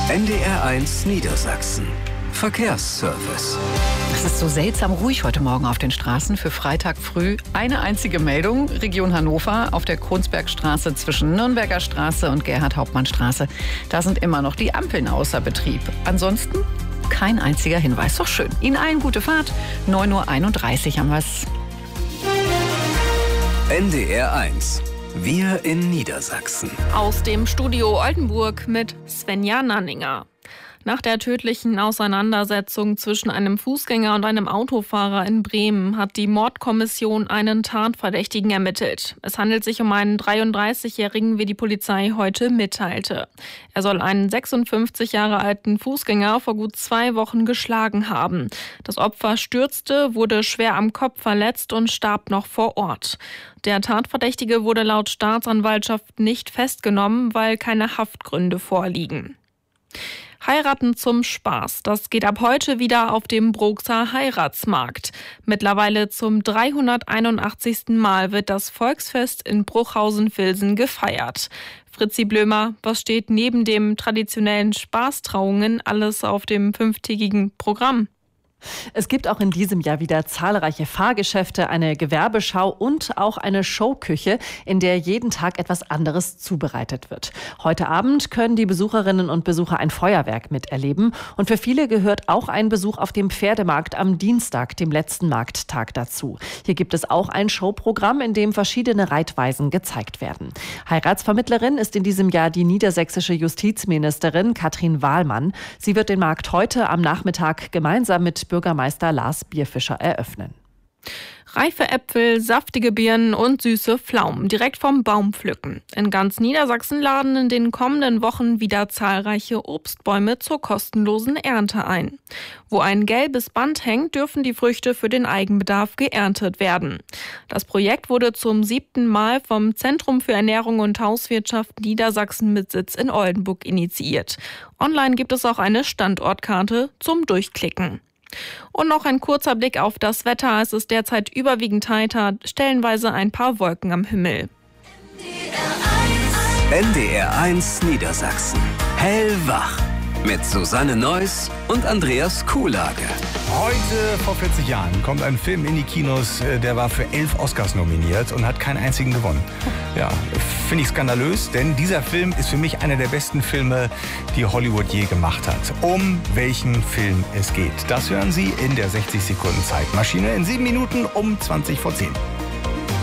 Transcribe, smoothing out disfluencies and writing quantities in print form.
NDR1 Niedersachsen. Verkehrsservice. Es ist so seltsam ruhig heute Morgen auf den Straßen für Freitag früh. Eine einzige Meldung, Region Hannover auf der Kronsbergstraße zwischen Nürnberger Straße und Gerhard-Hauptmann-Straße. Da sind immer noch die Ampeln außer Betrieb. Ansonsten kein einziger Hinweis. Doch schön. Ihnen allen gute Fahrt. 9:31 Uhr haben wir es. NDR1. Wir in Niedersachsen. Aus dem Studio Oldenburg mit Svenja Nanninger. Nach der tödlichen Auseinandersetzung zwischen einem Fußgänger und einem Autofahrer in Bremen hat die Mordkommission einen Tatverdächtigen ermittelt. Es handelt sich um einen 33-Jährigen, wie die Polizei heute mitteilte. Er soll einen 56 Jahre alten Fußgänger vor gut 2 Wochen geschlagen haben. Das Opfer stürzte, wurde schwer am Kopf verletzt und starb noch vor Ort. Der Tatverdächtige wurde laut Staatsanwaltschaft nicht festgenommen, weil keine Haftgründe vorliegen. Heiraten zum Spaß. Das geht ab heute wieder auf dem Bruxer Heiratsmarkt. Mittlerweile zum 381. Mal wird das Volksfest in Bruchhausen-Vilsen gefeiert. Fritzi Blömer, was steht neben dem traditionellen Spaßtrauungen alles auf dem 5-tägigen Programm? Es gibt auch in diesem Jahr wieder zahlreiche Fahrgeschäfte, eine Gewerbeschau und auch eine Showküche, in der jeden Tag etwas anderes zubereitet wird. Heute Abend können die Besucherinnen und Besucher ein Feuerwerk miterleben. Und für viele gehört auch ein Besuch auf dem Pferdemarkt am Dienstag, dem letzten Markttag, dazu. Hier gibt es auch ein Showprogramm, in dem verschiedene Reitweisen gezeigt werden. Heiratsvermittlerin ist in diesem Jahr die niedersächsische Justizministerin Katrin Wahlmann. Sie wird den Markt heute am Nachmittag gemeinsam mit Bürgermeister Lars Bierfischer eröffnen. Reife Äpfel, saftige Birnen und süße Pflaumen direkt vom Baum pflücken. In ganz Niedersachsen laden in den kommenden Wochen wieder zahlreiche Obstbäume zur kostenlosen Ernte ein. Wo ein gelbes Band hängt, dürfen die Früchte für den Eigenbedarf geerntet werden. Das Projekt wurde zum 7. Mal vom Zentrum für Ernährung und Hauswirtschaft Niedersachsen mit Sitz in Oldenburg initiiert. Online gibt es auch eine Standortkarte zum Durchklicken. Und noch ein kurzer Blick auf das Wetter. Es ist derzeit überwiegend heiter, stellenweise ein paar Wolken am Himmel. NDR1 Niedersachsen. Hellwach. Mit Susanne Neuss und Andreas Kuhlage. Heute vor 40 Jahren kommt ein Film in die Kinos, der war für 11 Oscars nominiert und hat keinen einzigen gewonnen. Ja, finde ich skandalös, denn dieser Film ist für mich einer der besten Filme, die Hollywood je gemacht hat. Um welchen Film es geht, das hören Sie in der 60 Sekunden Zeitmaschine in 7 Minuten um 20 vor 10.